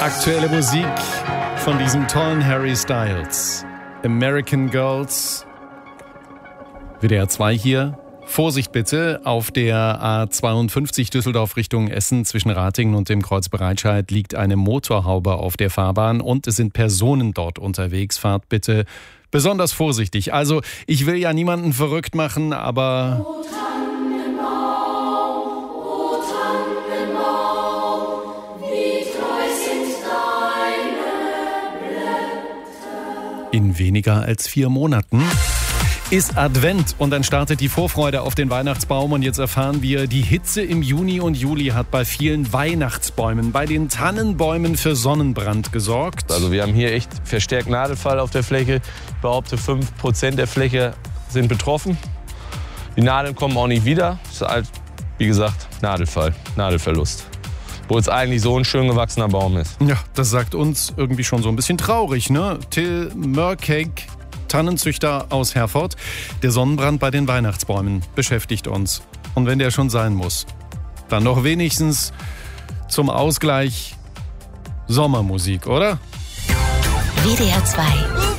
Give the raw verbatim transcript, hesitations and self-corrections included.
Aktuelle Musik von diesem tollen Harry Styles. American Girls. W D R zwei hier. Vorsicht bitte, auf der A zweiundfünfzig Düsseldorf Richtung Essen zwischen Ratingen und dem Kreuz Bereitscheid liegt eine Motorhaube auf der Fahrbahn und es sind Personen dort unterwegs. Fahrt bitte besonders vorsichtig. Also, ich will ja niemanden verrückt machen, aber... O Tannenbaum, o Tannenbaum, wie treu sind deine Blätter. In weniger als vier Monaten ist Advent und dann startet die Vorfreude auf den Weihnachtsbaum und jetzt erfahren wir, die Hitze im Juni und Juli hat bei vielen Weihnachtsbäumen, bei den Tannenbäumen für Sonnenbrand gesorgt. Also wir haben hier echt verstärkt Nadelfall auf der Fläche. Ich behaupte, fünf Prozent der Fläche sind betroffen. Die Nadeln kommen auch nicht wieder. Das ist halt, wie gesagt, Nadelfall, Nadelverlust. Obwohl es eigentlich so ein schön gewachsener Baum ist. Ja, das sagt uns irgendwie schon so ein bisschen traurig, ne? Till Mörkegg, Tannenzüchter aus Herford. Der Sonnenbrand bei den Weihnachtsbäumen beschäftigt uns. Und wenn der schon sein muss, dann doch wenigstens zum Ausgleich Sommermusik, oder? W D R zwei